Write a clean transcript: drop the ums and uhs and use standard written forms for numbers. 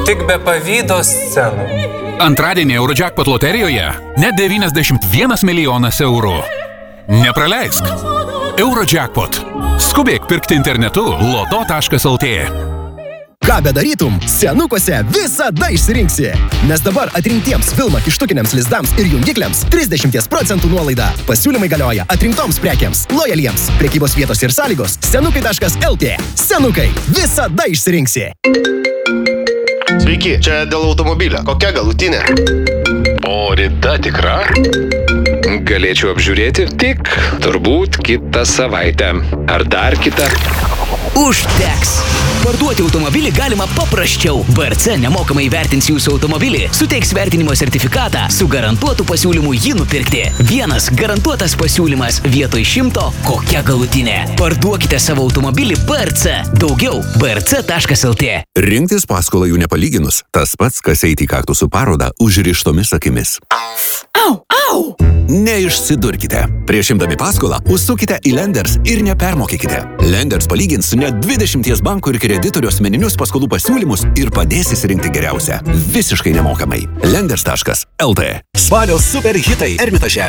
Tik be pavydo scenų. Antradienį Eurojackpot loterijoje net 91 milijonas eurų. Nepraleisk. Eurojackpot. Skubėk pirkti internetu loto.lt. Ką bedarytum, senukuose visada išsirinksi. Nes dabar atrinktiems Vilma kištukiniams lizdams ir jungikliams 30% nuolaida. Pasiūlymai galioja atrinktoms prekiams, lojaliems. Prekybos vietos ir sąlygos senukai.lt. Senukai visada išsirinksi. Sveiki, čia dėl automobilio. Kokia galutinė? O rida tikra? Galėčiau apžiūrėti tik turbūt kitą savaitę. Ar dar kitą? Užteks! Parduoti automobilį galima paprasčiau. BRC nemokamai vertins jūsų automobilį, suteiks vertinimo sertifikatą su garantuotu pasiūlymu jį nupirkti. Vienas garantuotas pasiūlymas vietoj 100, kokia galutinė. Parduokite savo automobilį BRC. Daugiau brc.lt. Rinktis paskolą jų nepalyginus, tas pats, kas eiti į kaktusų parodą užrištomis akimis. Au, au! Neišsidurkite. Prieš imdami paskolą užsukite į Lenders ir nepermokykite. Lenders palygins net 20 bankų ir kreditorių asmeninius paskolų pasiūlymus ir padės įsirinkti geriausią. Visiškai nemokamai. Lenders.lt. Spalio super hitai Ermitaže.